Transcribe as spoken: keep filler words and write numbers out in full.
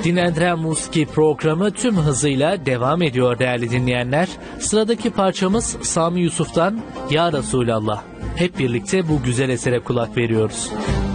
Dinlendiren Musiki programı tüm hızıyla devam ediyor değerli dinleyenler. Sıradaki parçamız Sami Yusuf'tan Ya Resulallah. Hep birlikte bu güzel esere kulak veriyoruz.